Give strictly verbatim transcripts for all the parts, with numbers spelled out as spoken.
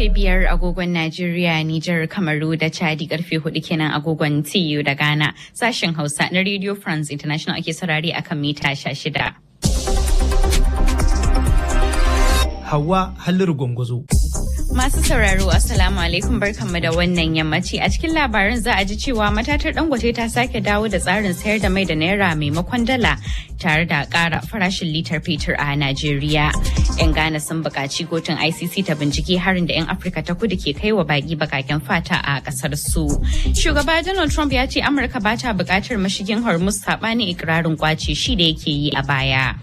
karfe biyar agogon Najeriya, Nijar, Kamaru da Chadi karfe hudu kenan agogon T U da Ghana. Sashen Hausa na Radio France International ake saurari akan mita sha shida. Hauwa Halliru Gwangwazo. Masu sauraro Assalamu alaikum barkanmu da wannan yammaci. A cikin labaran za a ji cewa matatar Dangote ta sake dawo da tsarin sayar da mai da naira maimakon dala tare da ƙara farashin litar fetur a Najeriya. 'Yan Ghana sun buƙaci kotun I C C ta bincike harin da 'yan Afirka ta kudu ke kai wa baƙi baƙaƙen fata a ƙasar su. Shugaba Donald Trump ya ce Amurka ba ta buƙatar mashigin Hormuz saɓanin ikirarin kwace shi da yake yi a baya.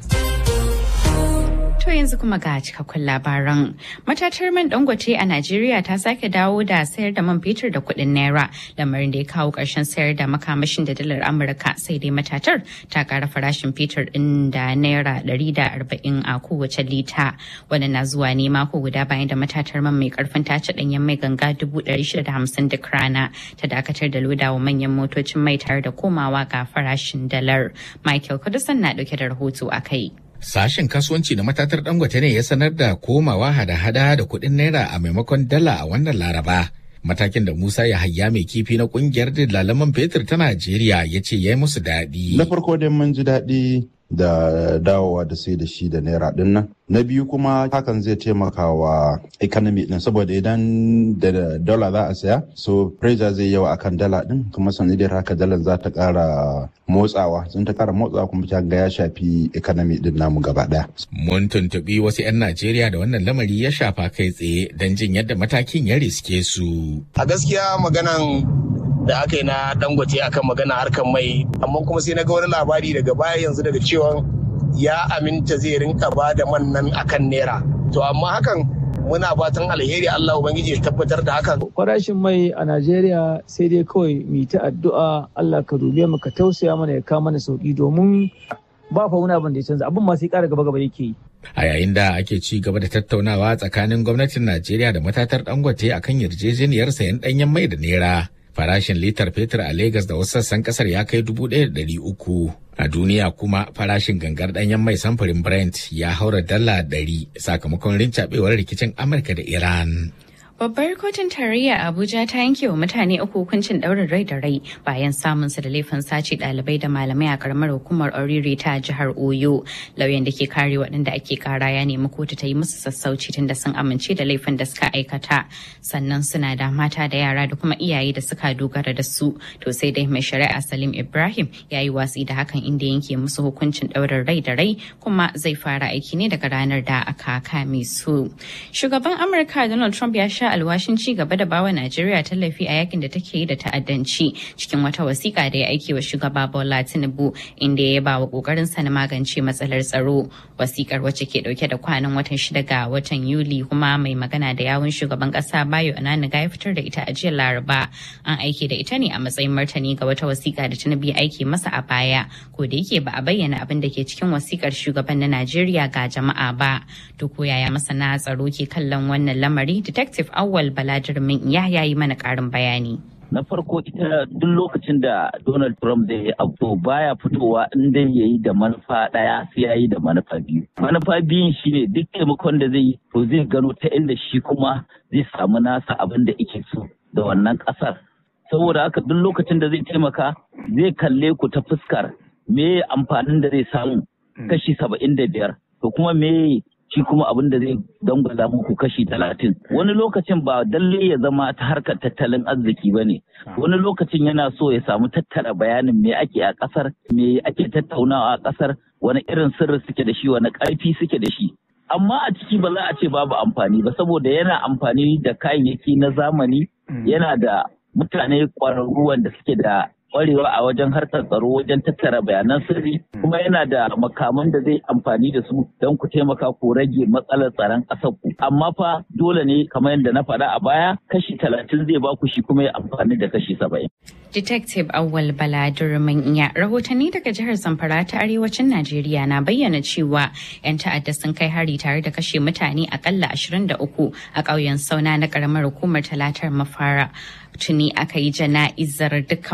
To yanzu kuma ga cikakkun labaran. Matatar man Dangote a Najeriya ta sake dawo da sayar da man fetur da kuɗin naira, lamarin da ya kawo ƙarshen sayar da makamashin da dalar Amurka, sai dai matatar ta ƙara farashin fetur ɗin da naira ɗari da arba'in a kowace lita. Wannan na zuwa ne mako guda bayan da matatar man mai ƙarfin tace ɗanyen mai ganga dubu ɗari shida da hamsin duk rana ta dakatar da lodawa manyan motocin mai tare da komawa ga farashin dalar. Michael Kudusan na ɗauke da rahoto a kai. Sashen kasuwanci na matatar Dangote ne ya sanar da komawa hada-hada da kuɗin naira a maimakon dala a wannan Laraba. Matakin da Musa Yahaya mai kifi na kungiyar dalaman fetur ta Najeriya ya ce ya yi musu daɗi. Na farko dai mun ji daɗi da dawowa da sai da shi da naira ɗin nan. Na biyu kuma hakan zai taimaka wa economy din, saboda idan da dala za a saya so pressure zai yawa akan dala din, kuma sanadiyar haka dalar za ta ƙara motsawa, sun ta ƙara motsawa kuma ta ga ya shafi economy din namu gaba ɗaya. Mun tuntuɓi wasu 'yan Najeriya da wannan lamari ya shafa kai tsaye don jin yadda matakin ya riske su. A gaskiya maganan da aka yi na Dangote akan magana harkar mai, amma kuma sai na ga wani labari daga baya yanzu daga cewa ya aminta zai rinka ba da man nan akan naira. To amma hakan muna fatan alheri, Allah ubangiji ya tabbatar da hakan. Farashin mai a Najeriya sai dai kawai mu ta addu'a Allah ka dube mu ka tausaya mana ya kawo mana sauki, domin ba fa wani abin da ya canza, abin ma sai ƙara gaba gaba yake yi. A yayin da ake ci gaba da tattaunawa tsakanin gwamnatin Najeriya da matatar Dangote akan yarjejeniyar sayan ɗanyen mai da naira, farashin litar fetur a Legas da wasu sassan kasar ya kai dubu ɗaya da ɗari uku. A duniya kuma farashin gangar ɗanyen mai samfurin Brent ya haura dala ɗari sakamakon rincaɓewar rikicin Amurka da Iran. Babbar kotun tarayya Abuja ta yanke wa mutane uku hukuncin ɗaurin rai da rai bayan samun su da laifin sace ɗalibai da malamai a karamar hukumar Oriri ta jihar Oyo. Lauyan da ke kare waɗanda ake kara ya nemi kotu ta yi musu sassauci tunda sun amince da laifin da suka aikata. Sannan suna da mata da yara da kuma iyaye da suka dogara da su. To sai dai mai shari'a Salim Ibrahim ya yi watsi da hakan inda yanke musu hukuncin ɗaurin rai da rai kuma zai fara aiki ne daga ranar da aka kame su. Shugaban Amurka Donald Trump ya sha alwashin ci gaba da bawa Najeriya tallafi a yakin da take yi da ta'addanci cikin wata wasiƙa da ya aike wa shugaba Bola Tinubu, inda ya ba wa ƙoƙarin sa na magance matsalar tsaro. Wasiƙar wacce ke ɗauke da kwanan watan shida ga watan Yuli kuma mai magana da yawun shugaban ƙasa Bayo Ananiga ya fitar da ita a jiya Laraba. An aike da ita ne a matsayin martani ga wata wasiƙa da Tinubu ya aike masa a baya, ko da yake ba a bayyana abin da ke cikin wasiƙar shugaban na Najeriya ga jama'a ba. To ko yaya masana tsaro ke kallon wannan lamari? Detective Awal Baladirmin ya yayi mana karin bayani. Na farko ita duk lokacin da Donald Trump zai yi abu baya fitowa in dai yayi da manufa ɗaya sai yayi da manufa biyu. Manufa biyun shi ne duk taimakon da zai yi to zai gano ta inda shi kuma zai samu nasa abin da yake so da wannan ƙasar. Saboda haka duk lokacin da zai taimaka zai kalle ku ta fuskar me amfanin da zai samu kashi saba'in da biyar, to kuma me shi kuma abin da zai dangwala muku kashi talatin. Wani lokacin ba dalle ya zama ta harkar tattalin arziki ba ne. Wani lokacin yana so ya samu tattara bayanin me ake a ƙasar, me ake tattaunawa a ƙasar, wani irin sirri suke da shi, wani ƙarfi suke da shi. Amma a ciki ba za a ce babu amfani ba, saboda yana amfani da kayayyaki na zamani, yana da mutane ƙwararru wanda suke da kwarewa a wajen harkar tsaro wajen tattara bayanan sirri, kuma yana da makaman da zai amfani da su don ku taimaka ku rage matsalar tsaron ƙasar ku. Amma fa dole ne kamar yadda na faɗa a baya kashi talatin zai baku shi kuma ya amfani da kashi saba'in. Detective Awal Baladirmin iya rahotanni daga jihar Zamfara ta arewacin Najeriya na bayyana cewa 'yan ta'adda sun kai hari tare da kashe mutane akalla ashirin da uku a ƙauyen Sauna na ƙaramar hukumar Talatar Mafara. Tuni aka yi jana'izar dukkan mutanen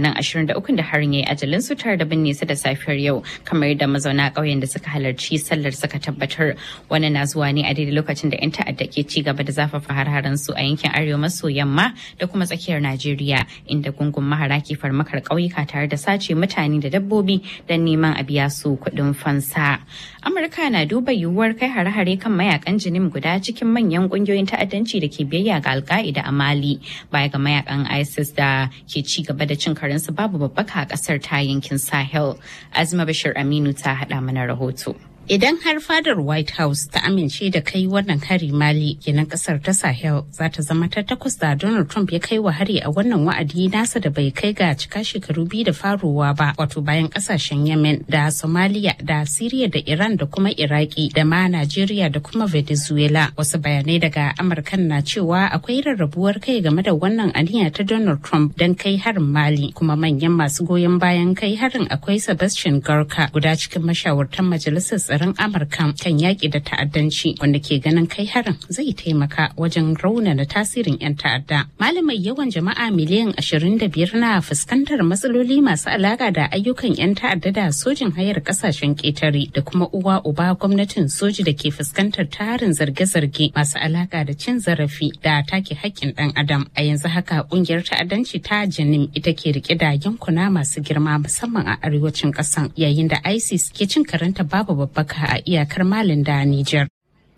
mutanen ashirin da uku da harin ya yi ajalin su tare da binne su da safiyar yau, kamar da mazauna ƙauyen da suka halarci sallar suka tabbatar. Wannan na zuwa ne a daidai lokacin da 'yan ta'adda ke ci gaba da zafafa har-haren su a yankin arewa maso yamma da kuma tsakiyar Najeriya, inda gungun mahara ke farmakar ƙauyuka tare da sace mutane da dabbobi don neman a biya su kuɗin fansa. Amurka na duba yiwuwar kai hare-hare kan mayakan jinim guda cikin manyan ƙungiyoyin ta'addanci da ke biyayya ga Al-Qaida a Mali, baya ga mayakan ISIS da ke ci gaba da cin karensu babu babbaka a ƙasar ta yankin Sahel. Azuma Bashir Aminu ta haɗa mana rahoto. Idan har fadar White House ta amince da kai wannan hari Mali, kenan kasar ta Sahel za ta zama ta takwas da Donald Trump ya kai wa hari a wannan wa'adi nasa da bai kai ga cika shekaru biyu da faruwa ba, wato bayan kasashen Yemen da Somalia da Syria da Iran da kuma Iraki da ma Najeriya da kuma Venezuela. Wasu bayanai daga Amurkan na cewa akwai rarrabuwar kai game da wannan aniya ta Donald Trump don kai harin Mali, kuma manyan masu goyon bayan kai harin akwai Sebastian Gorka, guda cikin mashawartan majalisar tsaron Amurka kan yaƙi da ta'addanci, wanda ke ganin kai harin zai taimaka wajen raunana tasirin 'yan ta'adda. Malamai yawan jama'a miliyan ashirin da biyar na fuskantar matsaloli masu alaƙa da ayyukan 'yan ta'adda da sojin hayar ƙasashen ƙetare da kuma uwa uba gwamnatin soji da ke fuskantar tarin zarge-zarge masu alaƙa da cin zarafi da take haƙƙin ɗan adam. A yanzu haka ƙungiyar ta'addanci ta Janim ita ke rike da yankuna masu girma musamman a arewacin ƙasan, yayin da ISIS ke cin karanta babu babba a iyakar Malin da Nijar.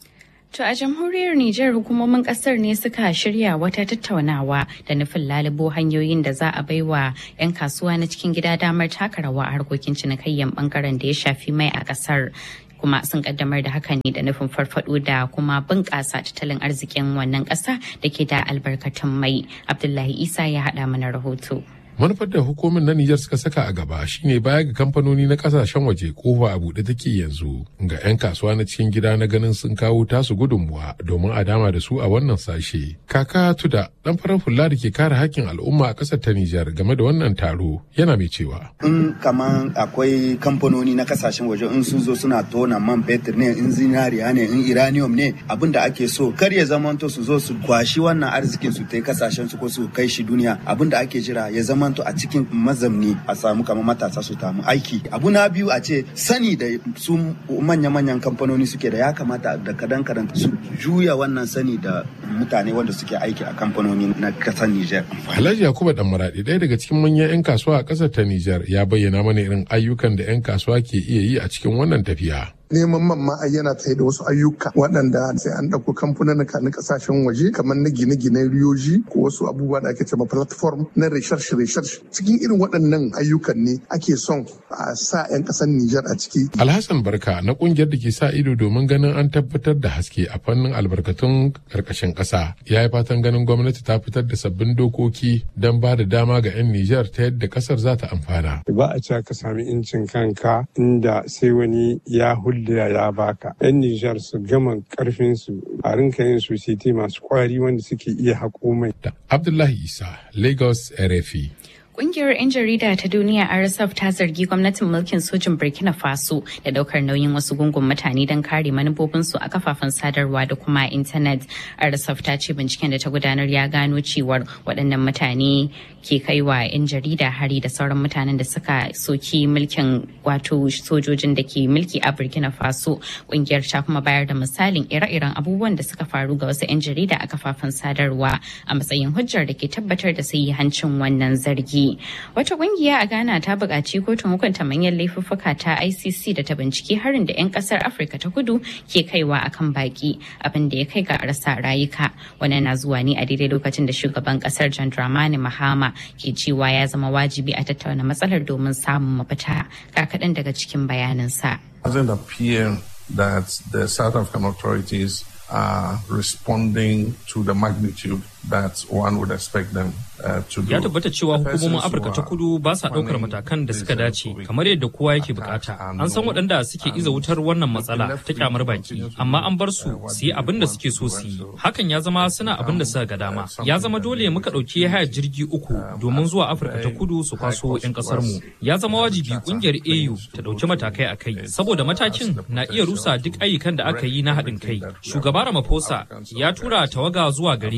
To a jamhuriyar Nijar, hukumomin kasar ne suka shirya wata tattaunawa da nufin lalubo hanyoyin da za a baiwa 'yan kasuwa na cikin gida damar taka rawa a harkokin cinikayyan bangaren da ya shafi mai a kasar. Kuma sun kaddamar da hakan ne da nufin farfado da kuma bunƙasa tattalin arzikin wannan ƙasa da ke da albarkatun mai. Abdullahi Isa ya haɗa mana rahoto. Manufar da hukumin na Nijar suka saka a gaba shine baya ga kamfanoni na kasashen waje kofa a buɗe take yanzu ga 'yan kasuwa na cikin gida na ganin sun kawo tasu gudunmuwa domin a dama da su a wannan sashe. Kaka Tuda, dan farar hula da ke kare hakkin al'umma a ƙasar ta Nijar game da wannan taro, yana mai cewa. In kaman akwai kamfanoni na kasashen waje in sun zo suna tona man fetur ne, in zinariya ne, in uranium ne, abin da ake so kar ya zamanto su zo su kwashi wannan arzikin su ta kasashen su ko su kai shi duniya. Abin da ake jira ya zama to a cikin mazamni a samu kamar matasa su tamu aiki. Abu na biyu a ce sani da su manya-manyan kamfanoni suke da ya kamata da kadan kadan su juya wannan sani da mutane wanda suke aiki a kamfanoni na kasar Nijar. Alhaji Yakubu Dan Maradi, ɗaya daga cikin manyan 'yan kasuwa a ƙasar ta Nijar, ya bayyana mana irin ayyukan da 'yan kasuwa ke iya yi a cikin wannan tafiya. Neman man ma yana tsaye da wasu ayyuka waɗanda sai an ɗauko kamfanin na kasashen waje kamar na gine-ginen riyoji ko wasu abubuwa da ake cewa platform na research research. Cikin irin waɗannan ayyukan ne ake son a sa 'yan ƙasar Nijar a ciki. Alhassan Barka na ƙungiyar da ke sa ido domin ganin an tabbatar da haske a fannin albarkatun ƙarƙashin ƙasa, ya yi fatan ganin gwamnati ta fitar da sabbin dokoki don ba da dama ga 'yan Nijar ta yadda ƙasar za ta amfana. Ba a ce ka sami incin kanka inda sai wani ya hulɗa da ya baka. 'Yan Nijar su gama karfin su a rinka yin society masu kwari wanda suke iya haƙo mai. Abdullahi Isa, Lagos, R F I. Ƙungiyar 'yan jarida ta duniya R S F ta zargi gwamnatin mulkin sojin Burkina Faso da daukar nauyin wasu gungun mutane don kare manufofinsu a kafafen sadarwa da kuma intanet. R S F ta ce binciken da ta gudanar ya gano cewar waɗannan mutane ke kaiwa 'yan jarida hari da sauran mutanen da suka soki mulkin wato sojojin da ke mulki a Burkina Faso. Ƙungiyar ta kuma bayar da misalin ire-iren abubuwan da suka faru ga wasu 'yan jarida a kafafen sadarwa a matsayin hujjar da ke tabbatar da sahihancin wannan zargi. Wata kungiya a Ghana ta buƙaci kotun hukunta manyan laifuffuka ta I C C da ta binciki harin da 'yan ƙasar Afirka ta Kudu ke kaiwa akan baki, abin da ya kai ga rasa rayuka. Wannan na zuwa ne a daidai lokacin da shugaban ƙasar John Dramani Mahama ke cewa ya zama wajibi a tattauna matsalar domin samun mafita. Ga kaɗan daga cikin bayaninsa. It doesn't appear that the South African authorities are responding to the magnitude that one would expect them uh, to do. Ya tabbata cewa hukumomin Afirka ta Kudu ba sa ɗaukar matakan da suka dace kamar yadda kowa yake bukata. An san waɗanda suke iza wutar wannan matsala ta kyamar baki, amma an bar su su yi abin da suke so su yi. Hakan ya zama suna abin da suka ga dama. Ya zama dole muka ɗauki hayar jirgi uku domin zuwa Afirka ta Kudu su kwaso 'yan ƙasar mu. Ya zama wajibi ƙungiyar A U ta ɗauki matakai a kai, saboda matakin na iya rusa duk ayyukan da aka yi na haɗin kai. Shugaba Ramaphosa ya tura tawaga zuwa gare ni a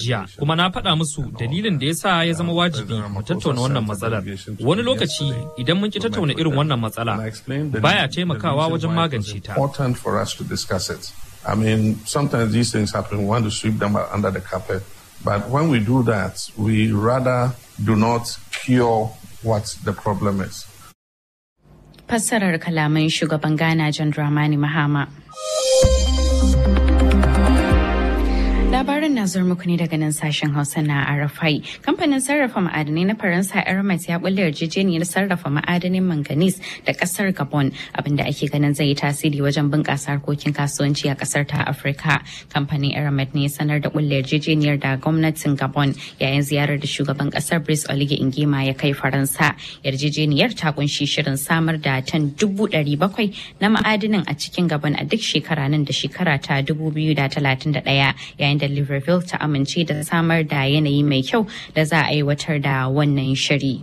jiya kuma na faɗa musu dalilin da yasa ya zama wajibi mu tattauna wannan matsalar. Wani lokaci idan mun ki tattauna irin wannan matsala baya taimakawa wajen magance ta. I mean, sometimes these things happen. We want to sweep them under the carpet. But when we do that, we rather do not cure what the problem is. Fassarar kalaman shugaban Ghana John Dramani Mahama. Labarin na zuwa muku ne daga nan sashen Hausa na Arafai. Kamfanin sarrafa ma'adanai na Faransa Hermes ya bulle yarjejeniyar sarrafa ma'adanin manganese da kasar Gabon, abinda ake ganin zai yi tasiri wajen bunƙasa harkokin kasuwanci a kasar ta Afirka. Kamfanin Hermes ne sanar da bulle yarjejeniyar da gwamnatin Gabon yayin ziyarar da shugaban kasar Brice Oligui Nguema ya kai Faransa. Yarjejeniyar ta kunshi shirin samar da tan dubu ɗari bakwai na ma'adanin a cikin Gabon a duk shekara nan da shekara ta dubu biyu da talatin da ɗaya yayin da Libreville ta amince da samar da yanayi mai kyau da za a aiwatar da wannan shiri.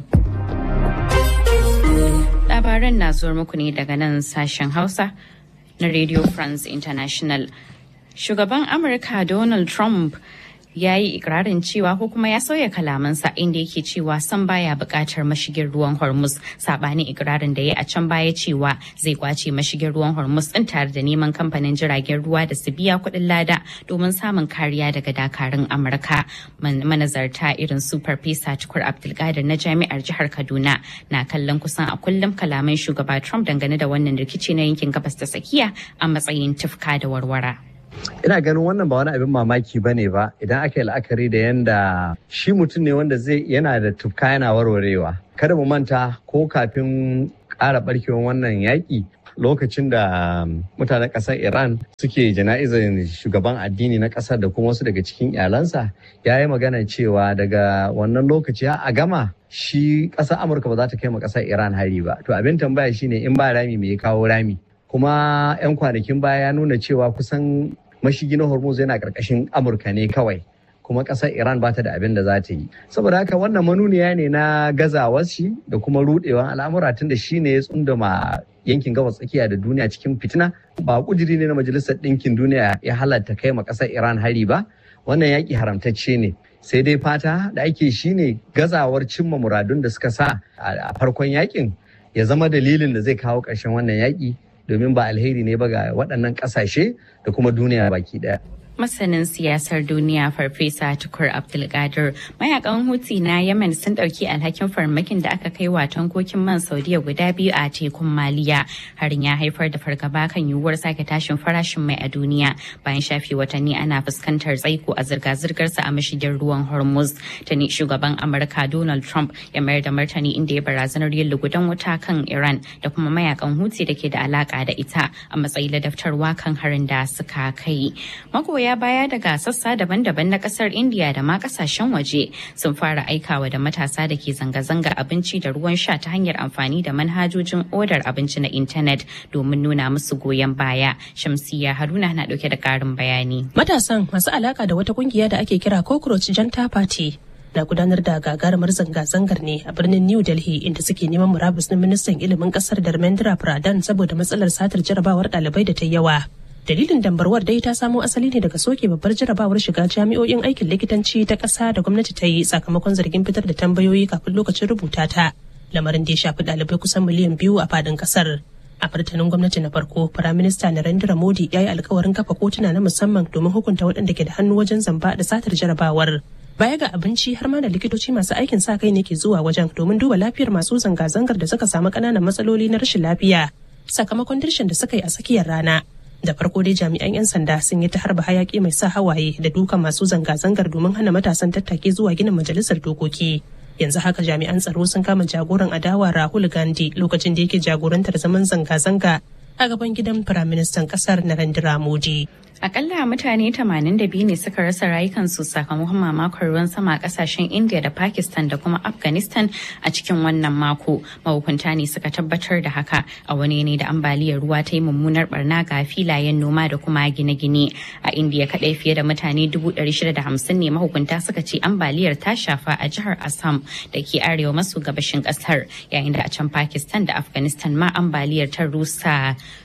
Labaran na zuwa muku ne daga nan sashen Hausa na Radio France International. Shugaban Amurka Donald Trump ya yi ikirarin cewa ko kuma ya sauya kalamansa inda yake cewa san baya buƙatar mashigin ruwan Hormuz, sabanin ikirarin da ya a can baya cewa zai kwace mashigin ruwan Hormuz din tare da neman kamfanin jiragen ruwa da su biya kuɗin lada domin samun kariya daga dakarun Amurka. Manazarta irin Super Pesa Tukur Abdulkadir na Jami'ar Jihar Kaduna na kallon kusan a kullum kalaman shugaba Trump dangane da wannan rikici na yankin Gabas ta Tsakiya a matsayin tufka da warwara. Ina ganin wannan ba wani abin mamaki ba ne ba idan aka yi la'akari da yanda shi mutum ne wanda zai yana da tufka yana warwarewa. Kada mu manta ko kafin ƙara barkewar wannan yaƙi lokacin da mutanen ƙasar Iran suke jana'izar shugaban addini na ƙasar da kuma wasu daga cikin iyalansa ya yi magana cewa daga wannan lokaci a gama shi ƙasar Amurka ba za ta kai ma ƙasar Iran hari ba. To abin tambaya shine in ba rami me ya kawo rami? Kuma 'yan kwanakin baya ya nuna cewa kusan mashigi na Hormuz yana karkashin Amurka ne kawai, kuma ƙasar Iran ba ta da abin da za ta yi. Saboda haka wannan manuniya ne na gazawar shi da kuma rudewan al'amura tun da shi ne ya tsundama yankin gabas tsakiya da duniya cikin fitina. Ba kudiri ne na Majalisar Ɗinkin Duniya ya halatta kai ma ƙasar Iran hari ba. Wannan yaƙi haramtacce ne. Sai dai fata da ake shi ne gazawar cimma muradun da suka sa a farkon yaƙin ya zama dalilin da zai kawo ƙarshen wannan yaƙi. Domin ba alheri ne ba ga waɗannan ƙasashe da kuma duniya baki ɗaya. Masanin siyasar duniya Farfesa Tukur Abdulkadir, mayakan Houthi na Yemen sun ɗauki alhakin farmakin da aka kai wa tankokin man Saudiya guda biyu a tekun Maliya. Harin ya haifar da fargaba kan yiwuwar sake tashin farashin mai a duniya bayan shafe watanni ana fuskantar tsaiko a zirga-zirgarsa a mashigin ruwan Hormuz. Tani shugaban Amurka Donald Trump ya mayar da martani inda ya barazanar yin lugudan wuta kan Iran da kuma mayakan Houthi da ke da alaka da ita a matsayin ladabtarwa kan harin da suka kai. Magoya baya daga sassa daban-daban na kasar India da ma kasashen waje sun fara aikawa da matasa da ke zanga-zanga abinci da ruwan sha ta hanyar amfani da manhajojin odar abinci na intanet domin nuna musu goyon baya. Shamsiya Haruna na dauke da karin bayani. Matasan masu alaka da wata kungiya da ake kira Cockroach Janta Party na gudanar da gagarumar zanga-zangar ne a birnin New Delhi inda suke neman murabus na ministan ilimin kasar Dharmendra Pradhan saboda matsalar satar jarabawar ɗalibai da ta yawa. Dalilin dambarwar dai ta samo asali ne daga soke babbar jarabawar shiga jami'o'in aikin likitanci ta ƙasa da gwamnati ta yi sakamakon zargin fitar da tambayoyi kafin lokacin rubuta ta. Lamarin da ya shafi ɗalibai kusan miliyan biyu a fadin ƙasar. A martanin gwamnati na farko, Firaminista Narendra Modi ya yi alkawarin kafa kotuna na musamman domin hukunta waɗanda ke da hannu wajen zamba da satar jarabawar. Baya ga abinci har ma da likitoci masu aikin sa kai ne ke zuwa wajen domin duba lafiyar masu zanga-zangar da suka samu ƙananan matsaloli na rashin lafiya sakamakon dirshin da suka yi a tsakiyar rana. Da farko dai jami'an 'yan sanda sun yi ta harba hayaki mai sa hawaye da dukan masu zanga-zangar domin hana matasan tattake zuwa ginin majalisar dokoki. Yanzu haka jami'an tsaro sun kama jagoran adawa Rahul Gandhi lokacin da yake jagorantar zaman zanga-zanga a gaban gidan firaministan kasar Narendra Modi. Akalla mutane tamanin da biyu ne suka rasa rayukansu sakamakon mamakon ruwan sama a kasashen India da Pakistan da kuma Afghanistan a cikin wannan mako. Mahukunta ne suka tabbatar da haka a wani ne da ambaliyar ruwa ta yi mummunar barna ga filayen noma da kuma gine-gine. A India kadai fiye da mutane dubu ɗari shida da hamsin ne mahukunta suka ce ambaliyar ta shafa a jihar Assam da ke arewa maso gabashin kasar, yayin da a can Pakistan da Afghanistan ma ambaliyar ta rusa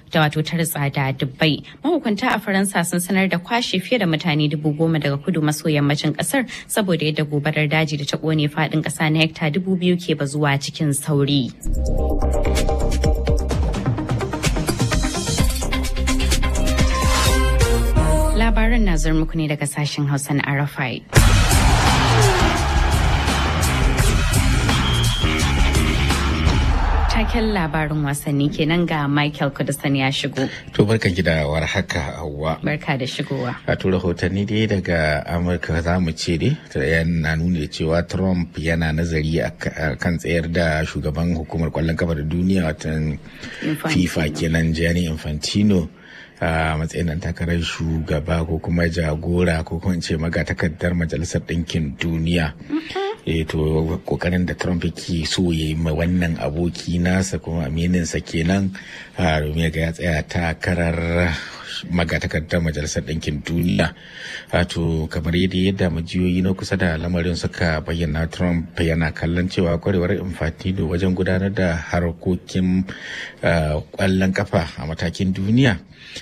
da wato ta ritsa da dubbai. Mahukunta a Faransa sun sanar da kwashe fiye da mutane dubu goma daga kudu maso yammacin kasar saboda yadda gobarar daji da ta kone fadin kasa na hekta dubu biyu ke bazuwa cikin sauri. Labaran na zuwa muku ne daga sashen Hausa na Arafai. Taken labarin wasanni kenan ga Michael Kudusan ya shigo. To barka da war haka Hauwa. Barka da shigowa. A to rahotanni dai daga Amurka za mu ce dai yana nuna cewa Trump yana nazari a kan tsayar da shugaban hukumar kwallon kafa da duniya watan FIFA kenan Gianni Infantino a matsayin nan takarar shugaba ko kuma jagora ko kuma ce magatakardar majalisar ɗinkin duniya. E to kokarin da Trump ke so ya yi ma wannan aboki nasa kuma amininsa kenan a domin ga ya tsaya takarar magatakardar majalisar ɗinkin duniya. Wato kamar yadda yadda majiyoyi na kusa da lamarin suka bayyana, Trump yana kallon cewa kwarewar Infantino wajen gudanar da harkokin kwallon kafa a matakin duniya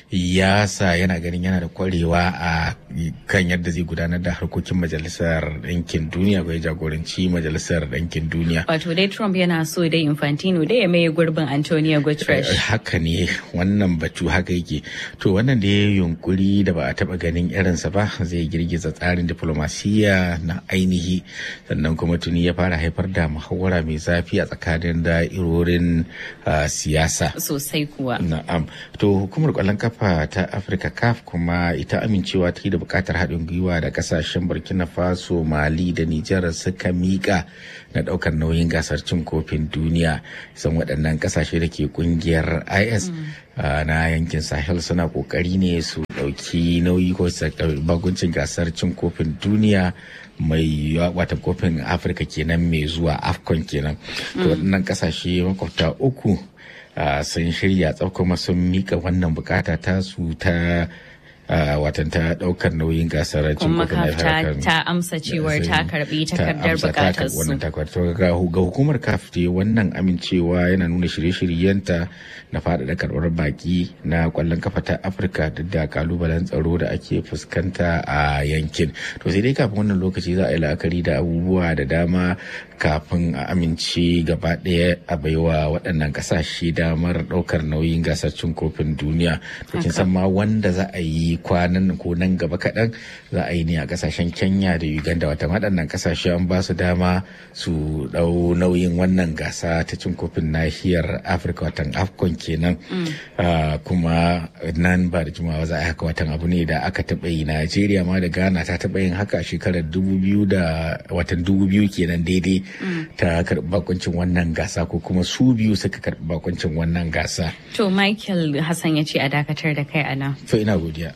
ya sa yana ganin yana da kwarewa a kan yadda zai gudanar da harkokin majalisar ɗinkin duniya ko ya jagoranci majalisar ɗinkin duniya. Wato dai Trump yana so dai Infantino dai ya maye gurbin Antonio Guterres. Haka ne, wannan batu haka yake. To wannan da ya yunkuri da ba a taba ganin irinsa ba zai girgiza tsarin diplomasiya na ainihi, sannan kuma tuni ya fara haifar da muhawara mai zafi a tsakanin da'irorin siyasa. Sosai kuwa. Na'am. To hukumar kwallon kafa ta Africa C A F kuma ita amincewa ta da bukatar haɗin gwiwa da kasashen Burkina Faso, Mali da Nijar suka mika na ɗaukar nauyin gasar cin kofin duniya. San waɗannan kasashe da ke kungiyar I S na yankin Sahel suna kokari ne su ɗauki nauyi ko baguncin gasar cin kofin duniya mai watan kofin Afirka kenan mai zuwa AFCON kenan. To waɗannan kasashe makwabta uku Uh, sun shirya tsaf kuma sun mika wannan bukata ta su ta uh, watan ta daukar nauyin gasar cin kofin Afirka. Ta amsa cewar ta karbi takardar bukatar su. Ga hukumar C A F wannan amincewa yana nuna shirye-shiryenta na faɗaɗa karɓar baki na ƙwallon kafa ta Afirka duk da kalubalen tsaro da ake fuskanta a yankin. To sai dai kafin wannan lokaci za a yi la'akari da abubuwa da dama kafin a amince gaba ɗaya a baiwa waɗannan ƙasashe damar ɗaukar nauyin gasar cin kofin duniya. To kin san ma wanda za a yi kwanan ko nan gaba kaɗan za a yi ne a ƙasashen Kenya da Uganda. Wata waɗannan ƙasashe an ba su dama su ɗau nauyin wannan gasa ta cin kofin nahiyar Afirka watan AFCON kenan. Kuma nan ba da jimawa za a yi haka, watan abu ne da aka taɓa yi. Najeriya ma da Ghana ta taɓa yin haka a shekarar dubu biyu da watan dubu biyu kenan daidai. Ta karɓi bakuncin wannan gasa ko kuma su biyu suka karɓi bakuncin wannan gasa. To Michael Hassan ya ce a dakatar da kai a nan. To ina godiya.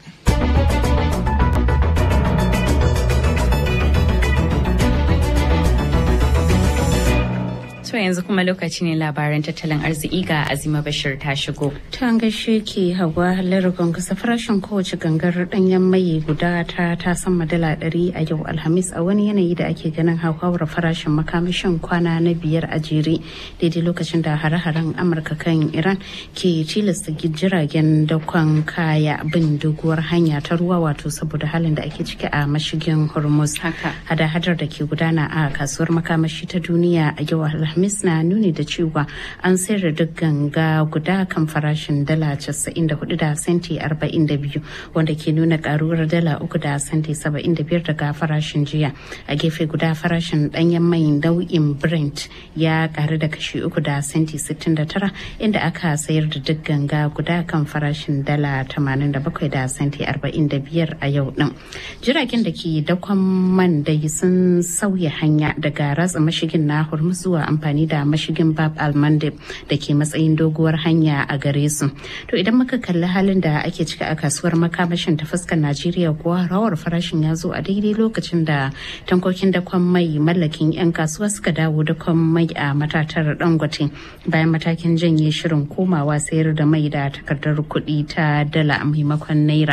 To yanzu kuma lokaci ne labaran tattalin arziki ga Azima Bashir ta shigo. Ta gaishe ke Hauwa Larukon kasa farashin kowace gangar danyen mai guda ta ta sama dala ɗari a yau Alhamis a wani yanayi da ake ganin hauhawar farashin makamashin kwana na biyar a jere daidai lokacin da hare-haren Amurka kan Iran ke tilasta jiragen dakon kaya bin doguwar hanya ta ruwa, wato saboda halin da ake ciki a mashigin Hormuz. Hada-hadar da ke gudana a kasuwar makamashi ta duniya a yau Alhamis na nuni da cewa an sayar da duk ganga guda kan farashin dala casa'in da hudu da senti arba'in da biyu, wanda ke nuna karuwar dala uku da senti saba'in da biyar daga farashin jiya. A gefe guda farashin danyen mai nau'in Brent ya karu da kashi uku da senti sittin da tara, inda aka sayar da duk ganga guda kan farashin dala tamanin da bakwai da senti arba'in da biyar a yau din. Jiragen da ke dakon man dai sun sauya hanya daga ratsa mashigin na Hormuz zuwa amfani da mashigin Bab al-Mandeb da ke matsayin doguwar hanya a gare su. To idan muka kalli halin da ake ciki a kasuwar makamashin ta fuskar Najeriya kuwa rawar farashin ya zo a daidai lokacin da tankokin dakon mai mallakin 'yan kasuwa suka dawo dakon mai a matatar Dangote bayan matakin janye shirin komawa sayar da mai da takardar kuɗi ta dala a maimakon naira.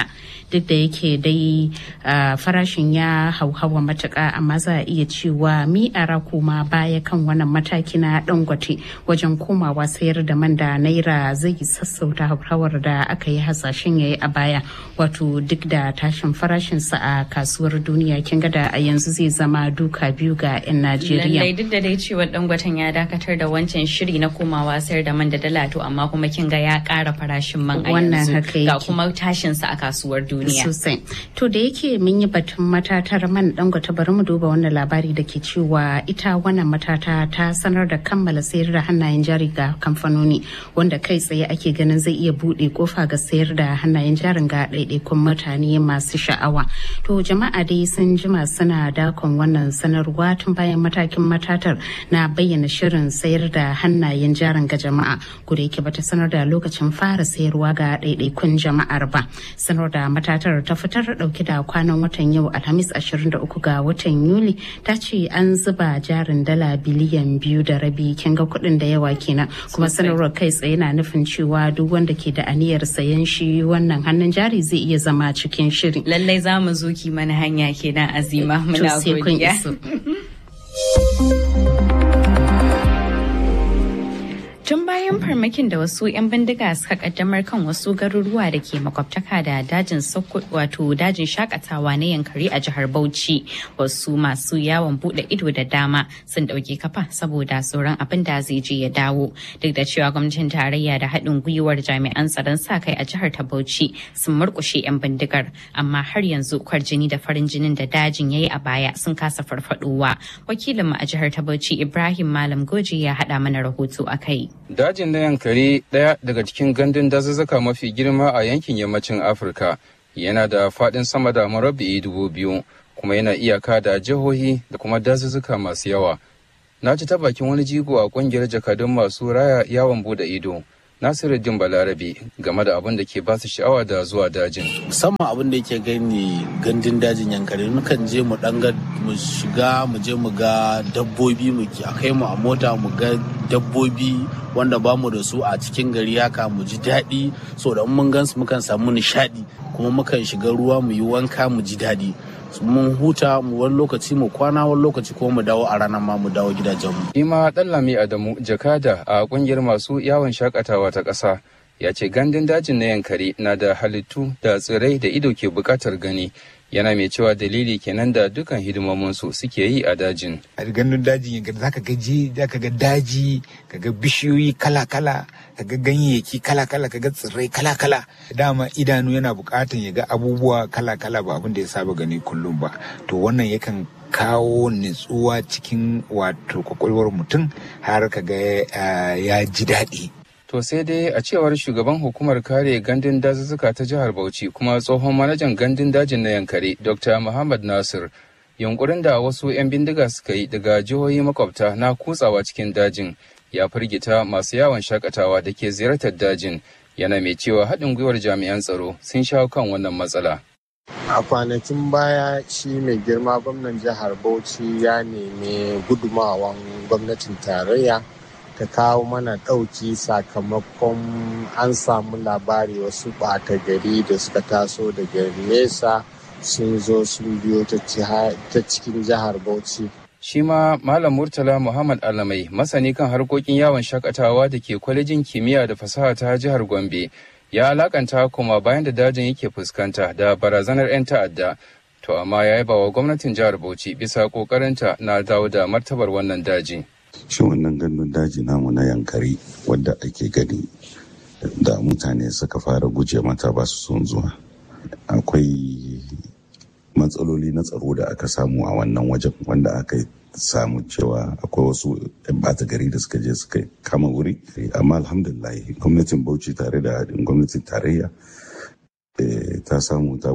duk da yake dai farashin ya hauhawa matuƙa amma za a iya cewa mi'ara kuma baya kan wannan mataki na Dangote wajen komawa sayar da man da naira zai sassauta hauhawar da aka yi hasashen yayi a baya, wato duk da tashin farashinsa a kasuwar duniya kin ga da a yanzu zai zama duka biyu ga 'yan Najeriya. Lallai duk da dai cewa Dangoten ya dakatar da wancan shiri na komawa sayar da man da dala to amma kuma kin ga ya ƙara farashin man a yanzu ga kuma tashinsa a kasuwar duniya. Sosai. To da yake mun yi batun matatar man Dangote bari mu duba wannan labari da ke cewa ita wannan matata ta sanar da kammala sayar da hannayen jari ga kamfanoni wanda kai tsaye ake ganin zai iya buɗe kofa ga sayar da hannayen jarin ga ɗaiɗaikun mutane masu sha'awa. To jama'a dai sun jima suna dakon wannan sanarwa tun bayan matakin matatar na bayyana shirin sayar da hannayen jarin ga jama'a, kuda yake bata sanar da lokacin fara sayarwa ga ɗaiɗaikun jama'ar ba. Sanar da matatar ta fitar dauke da kwanan watan yau Alhamis ashirin da uku ga watan Yuli ta ce an zuba jarin dala biliyan biyu da rabi, kin ga kuɗin da yawa kenan, kuma sanarwar kai tsaye na nufin cewa duk wanda ke da aniyar sayan shi wannan hannun jari zai iya zama cikin shirin. Lallai za mu zo ki mana hanya kenan Azima, muna godiya. Tun bayan farmakin da wasu 'yan bindiga suka kaddamar kan wasu garuruwa da ke makwabtaka da dajin Sokoto wato dajin shakatawa na Yankari a jihar Bauchi, wasu masu yawon bude ido da dama sun dauke kafa saboda tsoron abin da zai je ya dawo. Duk da cewa gwamnatin tarayya da haɗin gwiwar jami'an tsaron sa kai a jihar ta Bauchi sun murƙushe 'yan bindigar, amma har yanzu kwarjini da farin jinin da dajin yayi a baya sun kasa farfadowa. Wakilinmu a jihar ta Bauchi Ibrahim Malam Goji ya haɗa mana rahoto a kai. Dajin na Yankari, ɗaya daga cikin gandun dazuzzuka mafi girma a yankin yammacin Afirka, yana da faɗin sama da murabba'i dubu biyu, kuma yana iyaka da jihohi da kuma dazuzzuka masu yawa. Na ji ta bakin wani jigo a ƙungiyar jakadun masu raya yawon bude ido, Nasiruddin Balarabe, game da abin da ke ba su sha'awa da zuwa dajin. Musamman abin da yake gani gandun dajin Yankari, mukan je mu ɗanga mu shiga mu je mu ga dabbobi, mu a kai mu a mota mu ga dabbobi wanda ba mu da su a cikin gari haka mu ji daɗi, so da mun gansu mukan samu nishaɗi, kuma mukan shiga ruwa mu yi wanka mu ji daɗi. Mun huta mu wani lokaci mu kwana wani lokaci kuma mu dawo a ranar ma mu dawo gidajenmu. Ima Ɗanlami Adamu, jakada a ƙungiyar masu yawon shakatawa ta ƙasa, ya ce gandun dajin na Yankari na da halittu da tsirrai da ido ke buƙatar gani. Yana mai cewa dalili kenan da dukan hidimominsu suke yi a dajin. A gandun dajin Yankari zaka ga je zaka ga daji, kaga bishiyoyi kala-kala, kaga ganyayyaki kala-kala, kaga tsirrai kala-kala. Dama idanu yana buƙatar ya ga abubuwa kala-kala ba abin da ya saba gani kullum ba. To wannan yakan kawo nutsuwa cikin wato kwakwalwar mutum har kaga ya ji daɗi. To sai dai a cewar shugaban hukumar kare gandun dazuzzuka ta jihar Bauchi kuma tsohon manajan gandun dajin na Yankari, Doctor Muhammad Nasir, yunkurin da wasu 'yan bindiga suka yi daga jihohi makwabta na kutsawa cikin dajin ya firgita masu yawon shakatawa da ke ziyartar dajin, yana mai cewa haɗin gwiwar jami'an tsaro sun shawo kan wannan matsala. A kwanakin baya shi mai girma gwamnan jihar Bauchi ya nemi gudumawan gwamnatin tarayya ta kawo mana ɗauki sakamakon an samu labari wasu ɓata gari da suka taso daga nesa sun zo sun biyo ta cikin jihar Bauchi. Shi ma Malam Murtala Muhammad Alamai, masani kan harkokin yawon shakatawa da ke kwalejin kimiyya da fasaha ta jihar Gombe, ya alakanta kuma bayan da dajin yake fuskanta da barazanar 'yan ta'adda. To amma ya yaba wa gwamnatin jihar Bauchi bisa kokarinta na dawo da martabar wannan daji. Shi wannan gandun daji namu na Yankari wadda ake gani da mutane suka fara guje mata ba su son zuwa. Akwai matsaloli na tsaro da aka samu a wannan wajen wanda aka samu cewa akwai wasu 'yan bata gari da suka je suka kama wuri. Amma alhamdulillah gwamnatin Bauchi tare da haɗin gwamnatin tarayya ta samu ta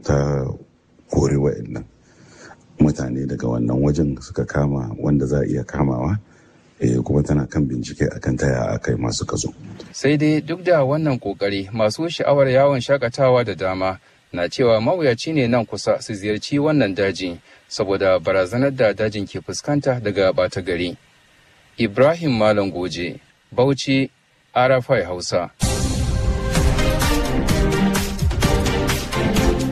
kore wa'annan mutane daga wannan wajen suka kama wanda za a iya kamawa. Eh, kuma tana kan bincike akan taya akai masu kazo. Sai dai duk da wannan kokari masu sha'awar yawon shakatawa da dama na cewa mawuyaci ne nan kusa su ziyarci wannan daji saboda barazanar da dajin ke fuskanta daga bata gari. Ibrahim Malam Goje, Bauchi, R F I Hausa.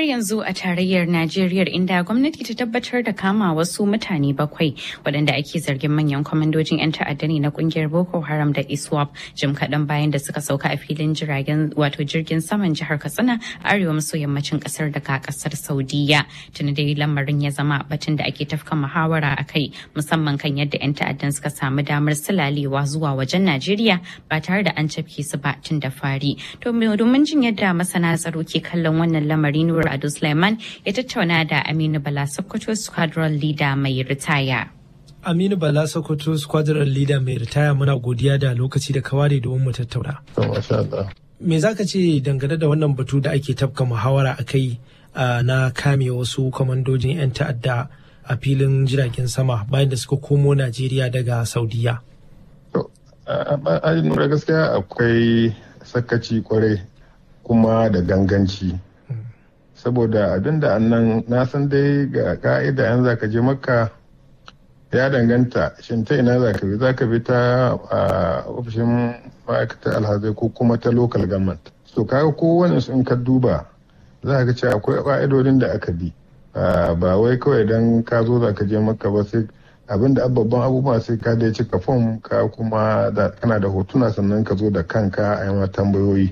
har yanzu a tarayyar Najeriya inda gwamnati ta tabbatar da kama wasu mutane bakwai waɗanda ake zargin manyan kwamandojin 'yan ta'adda ne na kungiyar Boko Haram da ISWAP jim kaɗan bayan da suka sauka a filin jiragen wato jirgin saman jihar Katsina arewa maso yammacin ƙasar daga ƙasar Saudiya. Tuni dai lamarin ya zama batun da ake tafka muhawara a kai musamman kan yadda 'yan ta'addan suka samu damar silalewa zuwa wajen Najeriya ba tare da an cafke su ba tun da fari. To domin jin yadda masana tsaro ke kallon wannan lamari Nur Ado Suleiman ya tattauna da Aminu Bala Sokoto Squadron Leader mai ritaya. Aminu Bala Sokoto Squadron Leader mai ritaya muna godiya da lokaci da kaware domin mu tattauna. Me za ka ce dangane da wannan batu da ake tafka muhawara a kai na kame wasu kwamandojin 'yan ta'adda a filin jiragen sama bayan da suka komo Najeriya daga Saudiya? A nura gaskiya akwai sakaci kwarai kuma da ganganci. Saboda abinda annan na san dai ga ka'ida yan zaka je makka ya danganta shin ta ina zaka bi zaka bi ta ofishin ma'aikatar alhazai ko kuma ta local government. So kaga kowane su in ka duba za ka ce akwai ka'idodin da aka bi ba wai kawai dan ka zo zaka je makka ba sai abinda babban abubuwa sai ka dai cika fom ka kuma da kana da hotuna sannan ka zo da kanka a yi tambayoyi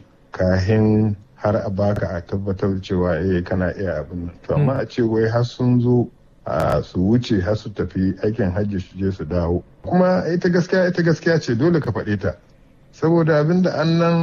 kahin har a baka a tabbatar cewa eh kana iya abin nan to amma a ce wai har sun zo a su wuce har su tafi aikin hajji su je su dawo kuma ita gaskiya ita gaskiya ce dole ka faɗe ta saboda abin da an nan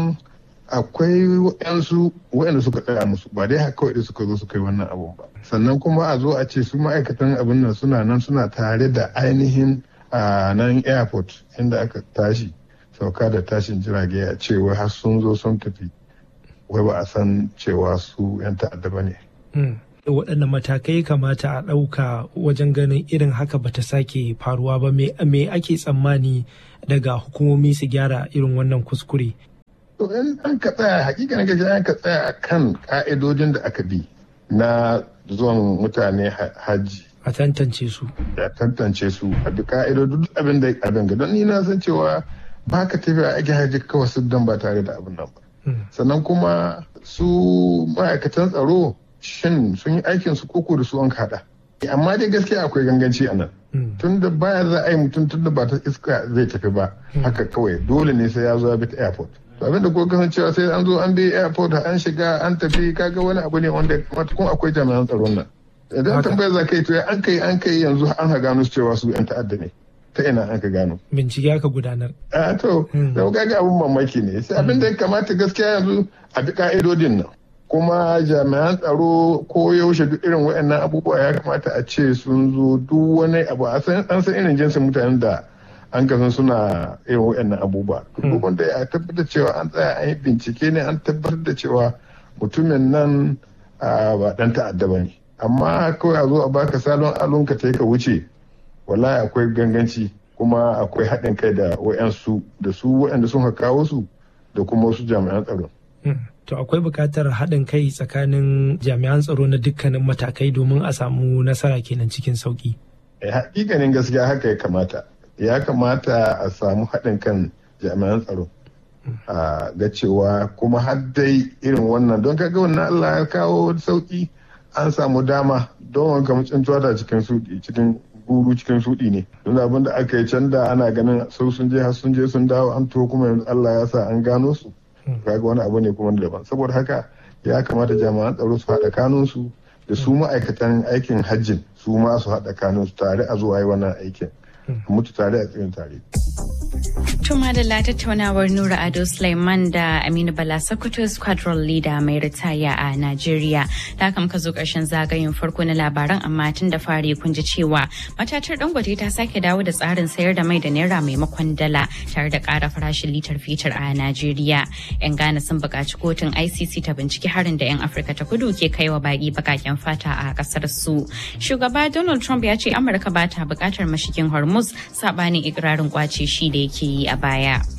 akwai waɗansu waɗanda suka tsaya musu ba dai haka kawai suka zo su kai wannan abun ba sannan kuma a zo a ce su ma'aikatan abin nan suna nan suna tare da ainihin a nan airport inda aka tashi sauka da tashin jirage a ce wai har sun zo sun tafi wai ba a san cewa su 'yan ta'adda ba ne. Waɗanne matakai kamata a ɗauka wajen ganin irin haka bata sake faruwa ba me ake tsammani daga hukumomi su gyara irin wannan kuskure? To in an ka tsaya hakikanin gaji an ka tsaya a kan ƙa'idojin da aka bi na zuwan mutane hajji. A tantance su. A tantance su a duk ƙa'idodin abin da abin ga don ni na san cewa ba ka tafiya aikin hajji kawai su dan ba tare da abin nan ba. Sannan kuma su ma'aikatan tsaro shin sun yi aikin su koko da su an kada amma dai gaskiya akwai ganganci a nan tun da baya za a yi mutum tun da ba ta iska zai tafi ba haka kawai dole ne sai ya zo ya bi ta airport to abin da ko kasancewa sai an zo an bi airport an shiga an tafi kaga wani abu ne wanda matukun akwai jami'an tsaron nan idan tambayar za ka yi to an kai an kai yanzu an ha gano cewa su yan ta'adda ne ta ina an ka gano. Bincike aka gudanar. A to, da gaga abin mamaki ne. Sai abin da ya kamata gaskiya yanzu a bi ka'idodin nan. Kuma jami'an tsaro ko yaushe duk irin waɗannan abubuwa ya kamata a ce sun zo duk wani abu an san irin jinsin mutanen da an kasan suna irin waɗannan abubuwa. Duk wanda ya tabbatar cewa an tsaya an yi bincike ne an tabbatar da cewa mutumin nan ba ɗan ta'adda ba ne. Amma kawai a zo a baka salon alonka ta ka wuce. Wallahi akwai ganganci kuma akwai haɗin kai da wayansu da su waɗanda sun kawo su da kuma wasu jami'an tsaro. To akwai buƙatar haɗin kai tsakanin jami'an tsaro na dukkanin matakai domin a samu nasara kenan cikin sauƙi. Hakikanin gaskiya haka ya kamata. Ya kamata a samu haɗin kan jami'an tsaro. A ga cewa kuma har dai irin wannan don kaga wannan Allah ya kawo sauƙi an samu dama don wanka mucin tuwata cikin suɗi cikin guru cikin suɗi ne don abin da aka yi can da ana ganin sau sun je har sun je sun dawo an to kuma yanzu Allah ya sa an gano su kaga wani abu ne kuma daban saboda haka ya kamata jami'an tsaro su haɗa kanunsu da su ma'aikatan aikin hajjin su ma su haɗa kanunsu tare a zuwa yi wannan aikin mutu tare a tsirin tare. Tuma da la tattaunawar Nura Ado Suleiman da Aminu Bala Sokoto Squadron Leader mai ritaya a Najeriya. Da haka muka zo ƙarshen zagayen farko na labaran amma tun da fari kun ji cewa matatar Dangote ta sake dawo da tsarin sayar da mai da naira maimakon dala tare da ƙara farashin litar fetur a Najeriya. 'Yan Ghana sun buƙaci kotun I C C ta binciki harin da 'yan Afirka ta kudu ke kai wa baƙi baƙaƙen fata a ƙasar su. Shugaba Donald Trump ya ce Amurka ba ta buƙatar mashigin Hormuz saɓanin ikirarin kwace shi da yake yi a baya.